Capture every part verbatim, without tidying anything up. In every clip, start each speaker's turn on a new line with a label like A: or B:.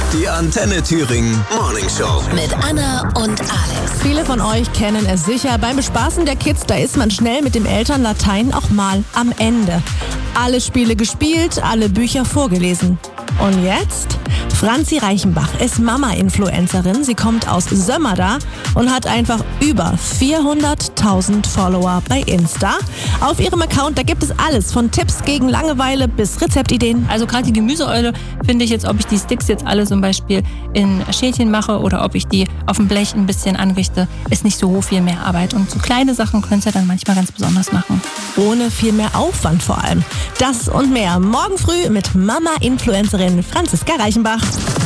A: Die Antenne Thüringen Morning Show.
B: Mit Anna und Alex.
C: Viele von euch kennen es sicher. Beim Bespaßen der Kids, da ist man schnell mit dem Elternlatein auch mal am Ende. Alle Spiele gespielt, alle Bücher vorgelesen. Und jetzt? Franzi Reichenbach ist Mama-Influencerin. Sie kommt aus Sömmerda und hat einfach über vierhunderttausend Follower bei Insta. Auf ihrem Account, da gibt es alles, von Tipps gegen Langeweile bis Rezeptideen.
D: Also gerade die Gemüseeule finde ich jetzt, ob ich die Sticks jetzt alle zum Beispiel in Schälchen mache oder ob ich die auf dem Blech ein bisschen anrichte, ist nicht so viel mehr Arbeit. Und so kleine Sachen könnt ihr dann manchmal ganz besonders machen.
C: Ohne viel mehr Aufwand vor allem. Das und mehr morgen früh mit Mama-Influencerin Franziska Reichenbach.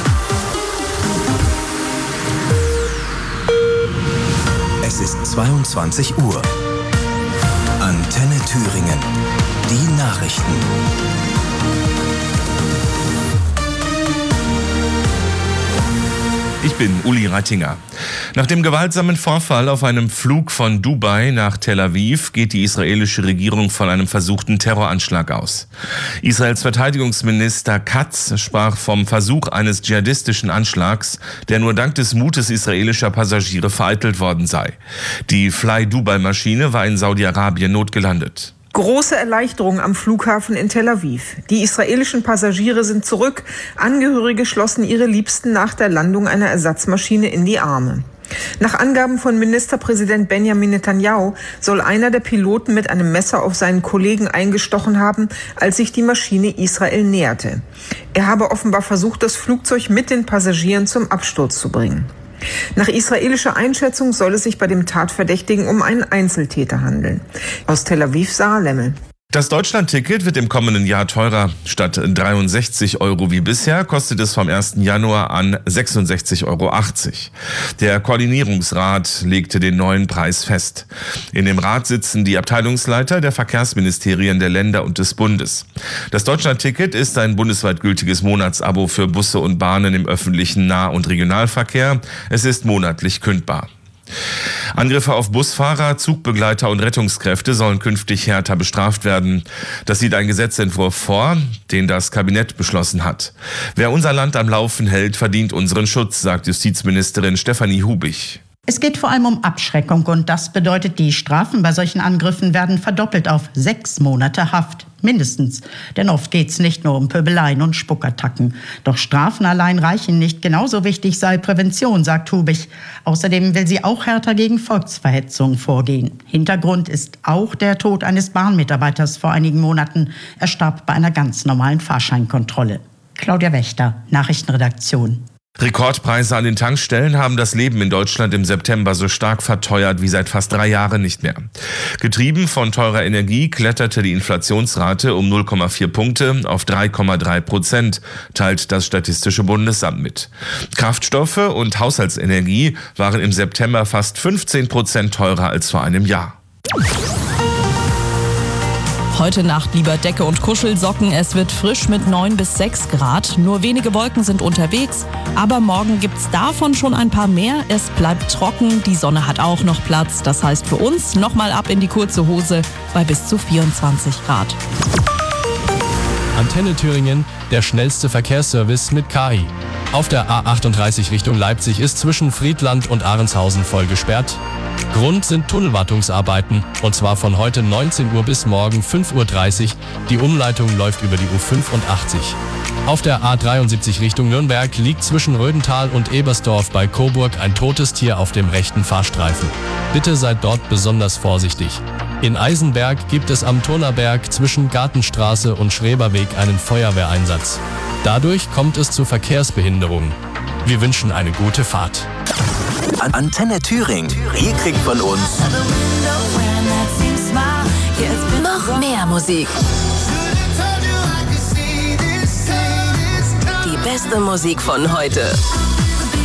A: Es ist zweiundzwanzig Uhr. Antenne Thüringen. Die Nachrichten.
E: Ich bin Uli Reitinger. Nach dem gewaltsamen Vorfall auf einem Flug von Dubai nach Tel Aviv geht die israelische Regierung von einem versuchten Terroranschlag aus. Israels Verteidigungsminister Katz sprach vom Versuch eines dschihadistischen Anschlags, der nur dank des Mutes israelischer Passagiere vereitelt worden sei. Die Fly-Dubai-Maschine war in Saudi-Arabien notgelandet.
F: Große Erleichterung am Flughafen in Tel Aviv. Die israelischen Passagiere sind zurück. Angehörige schlossen ihre Liebsten nach der Landung einer Ersatzmaschine in die Arme. Nach Angaben von Ministerpräsident Benjamin Netanyahu soll einer der Piloten mit einem Messer auf seinen Kollegen eingestochen haben, als sich die Maschine Israel näherte. Er habe offenbar versucht, das Flugzeug mit den Passagieren zum Absturz zu bringen. Nach israelischer Einschätzung soll es sich bei dem Tatverdächtigen um einen Einzeltäter handeln. Aus Tel Aviv, Sarah Lemmel.
E: Das Deutschland-Ticket wird im kommenden Jahr teurer. Statt dreiundsechzig Euro wie bisher kostet es vom ersten Januar an sechsundsechzig Euro achtzig. Der Koordinierungsrat legte den neuen Preis fest. In dem Rat sitzen die Abteilungsleiter der Verkehrsministerien der Länder und des Bundes. Das Deutschland-Ticket ist ein bundesweit gültiges Monatsabo für Busse und Bahnen im öffentlichen Nah- und Regionalverkehr. Es ist monatlich kündbar. Angriffe auf Busfahrer, Zugbegleiter und Rettungskräfte sollen künftig härter bestraft werden. Das sieht ein Gesetzentwurf vor, den das Kabinett beschlossen hat. Wer unser Land am Laufen hält, verdient unseren Schutz, sagt Justizministerin Stefanie Hubig.
G: Es geht vor allem um Abschreckung und das bedeutet, die Strafen bei solchen Angriffen werden verdoppelt auf sechs Monate Haft. Mindestens. Denn oft geht's nicht nur um Pöbeleien und Spuckattacken. Doch Strafen allein reichen nicht. Genauso wichtig sei Prävention, sagt Hubig. Außerdem will sie auch härter gegen Volksverhetzung vorgehen. Hintergrund ist auch der Tod eines Bahnmitarbeiters vor einigen Monaten. Er starb bei einer ganz normalen Fahrscheinkontrolle. Claudia Wächter, Nachrichtenredaktion.
E: Rekordpreise an den Tankstellen haben das Leben in Deutschland im September so stark verteuert wie seit fast drei Jahren nicht mehr. Getrieben von teurer Energie kletterte die Inflationsrate um null Komma vier Punkte auf drei Komma drei Prozent, teilt das Statistische Bundesamt mit. Kraftstoffe und Haushaltsenergie waren im September fast fünfzehn Prozent teurer als vor einem Jahr.
C: Heute Nacht lieber Decke und Kuschelsocken. Es wird frisch mit neun bis sechs Grad. Nur wenige Wolken sind unterwegs. Aber morgen gibt's davon schon ein paar mehr. Es bleibt trocken. Die Sonne hat auch noch Platz. Das heißt für uns nochmal ab in die kurze Hose bei bis zu vierundzwanzig Grad.
H: Antenne Thüringen, der schnellste Verkehrsservice mit K I. Auf der A achtunddreißig Richtung Leipzig ist zwischen Friedland und Ahrenshausen voll gesperrt. Grund sind Tunnelwartungsarbeiten, und zwar von heute neunzehn Uhr bis morgen fünf Uhr dreißig. Die Umleitung läuft über die U fünfundachtzig. Auf der A dreiundsiebzig Richtung Nürnberg liegt zwischen Rödental und Ebersdorf bei Coburg ein totes Tier auf dem rechten Fahrstreifen. Bitte seid dort besonders vorsichtig. In Eisenberg gibt es am Turnerberg zwischen Gartenstraße und Schreberweg einen Feuerwehreinsatz. Dadurch kommt es zu Verkehrsbehinderungen. Wir wünschen eine gute Fahrt.
A: Antenne Thüringen. Ihr kriegt von uns
B: Noch mehr Musik. Die beste Musik von heute.